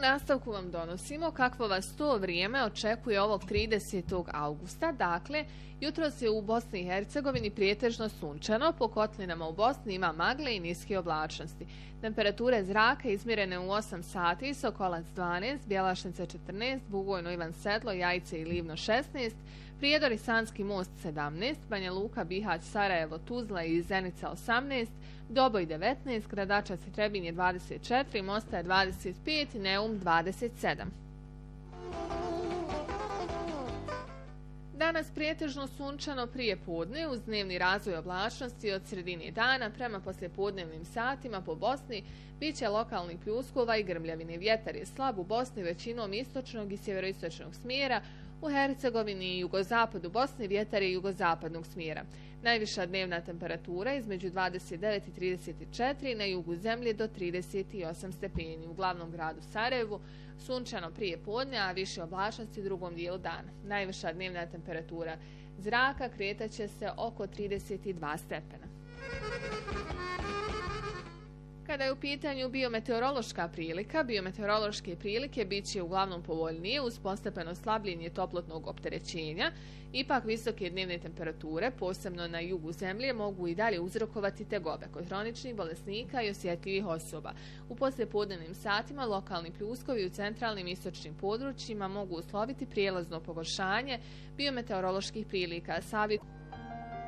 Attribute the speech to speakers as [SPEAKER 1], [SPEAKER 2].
[SPEAKER 1] nastavku vam donosimo kakvo vas to vrijeme očekuje ovog 30. augusta. Dakle, jutros je u Bosni i Hercegovini prijetežno sunčano, po kotlinama u Bosni ima magle i niske oblačnosti. Temperature zraka izmjerene u 8 sati, Sokolac 12, Bjelašnica 14, Bugojno, Ivan Sedlo, Jajce i Livno 16, Prijedor i Sanski most 17, Banja Luka, Bihać, Sarajevo, Tuzla i Zenica 18, Doboj 19, Gradačac i Trebinje 24, Mostar 25 i Neum 27. Danas prijetežno sunčano prije podne uz dnevni razvoj oblačnosti od sredine dana prema poslijepodnevnim satima po Bosni bit će lokalnih pljuskova i grmljavine. Vjetar je slab u Bosni većinom istočnog i sjeveroistočnog smjera, u Hercegovini i jugozapadu Bosni vjetar je jugozapadnog smjera. Najviša dnevna temperatura između 29 i 34, na jugu zemlje do 38 stepeni. U glavnom gradu Sarajevu sunčano prije podne, a više oblačnosti u drugom dijelu dana. Najviša dnevna temperatura zraka kretaće se oko 32 stepena. Kada je u pitanju biometeorološka prilika, biometeorološke prilike bit će uglavnom povoljnije uz postepeno slabljenje toplotnog opterećenja. Ipak visoke dnevne temperature, posebno na jugu zemlje, mogu i dalje uzrokovati tegobe kod hroničnih bolesnika i osjetljivih osoba. U poslijepodnevnim satima lokalni pljuskovi u centralnim i istočnim područjima mogu usloviti prijelazno pogoršanje biometeoroloških prilika. Savjet